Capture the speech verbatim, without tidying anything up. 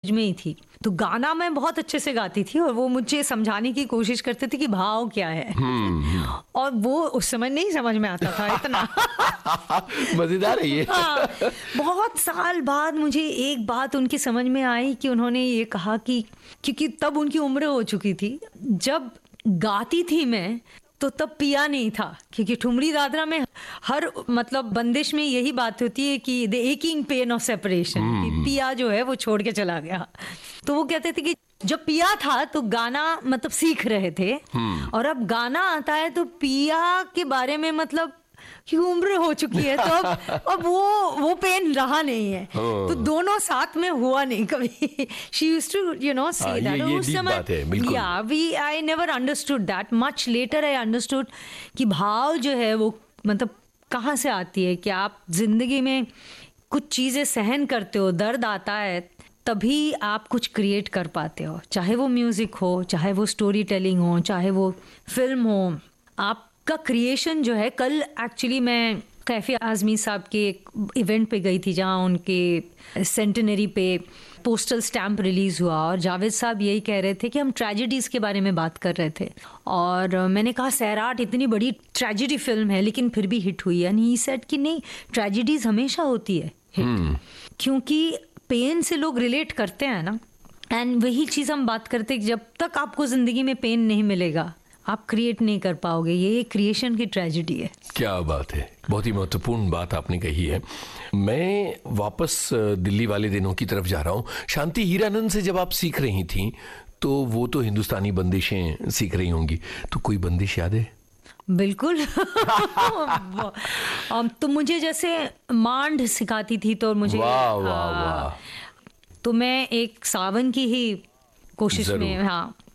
College में ही थी, तो गाना मैं बहुत अच्छे से गाती थी और वो मुझे समझाने की कोशिश करते थे कि भाव क्या है। और वो उस समय नहीं समझ में आता था इतना। मजेदार है ये। हाँ, बहुत साल बाद मुझे एक बात उनकी समझ में आई कि उन्होंने ये कहा कि क्योंकि तब उनकी उम्र हो चुकी थी, जब गाती थी मैं तो तब पिया नहीं था, क्योंकि ठुमरी दादरा में हर मतलब बंदिश में यही बात होती है कि the aching pain of separation, कि पिया जो है वो छोड़ के चला गया। तो वो कहते थे कि जब पिया था तो गाना मतलब सीख रहे थे, और अब गाना आता है तो पिया के बारे में मतलब कि उम्र हो चुकी है, तो अब अब वो वो पेन रहा नहीं है। तो दोनों साथ में हुआ नहीं कभी। She used to you know say that. उस समय या we I never understood that. Much later I understood कि भाव जो है वो मतलब कहाँ से आती है, कि आप जिंदगी में कुछ चीजें सहन करते हो, दर्द आता है, तभी आप कुछ क्रिएट कर पाते हो, चाहे वो म्यूजिक हो, चाहे वो स्टोरी टेलिंग हो, चाहे वो फिल्म हो। आप का क्रिएशन जो है, कल एक्चुअली मैं कैफे आजमी साहब के एक इवेंट पे गई थी जहाँ उनके सेंटेनरी पे पोस्टल स्टैम्प रिलीज हुआ, और जावेद साहब यही कह रहे थे कि हम ट्रेजेडीज के बारे में बात कर रहे थे, और मैंने कहा सैराट इतनी बड़ी ट्रेजेडी फिल्म है लेकिन फिर भी हिट हुई है। ही सेड कि नहीं, ट्रेजेडीज हमेशा होती है हिट, hmm. क्योंकि पेन से लोग रिलेट करते हैं ना। एंड वही चीज हम बात करते हैं, जब तक आपको जिंदगी में पेन नहीं मिलेगा आप क्रिएट नहीं कर पाओगे। ये क्रिएशन की ट्रेजेडी है। क्या बात है, बहुत ही महत्वपूर्ण बात आपने कही है। मैं वापस दिल्ली वाले दिनों की तरफ जा रहा हूँ। शांति हीरानंद से जब आप सीख रही थी तो वो तो हिंदुस्तानी बंदिशें सीख रही होंगी, तो कोई बंदिश याद है? बिल्कुल। तो मुझे जैसे मांड सिखाती थी, तो मुझे वाह वाह वाह। तो मैं एक सावन की ही कोशिश में हाँ